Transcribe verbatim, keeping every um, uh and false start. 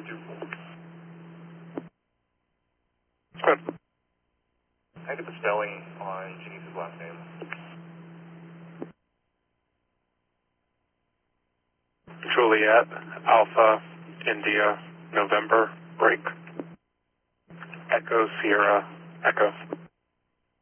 two four. Good. Can I get the spelling on Janice's last name? Juliet, Alpha, India, November, break. Echo, Sierra, Echo.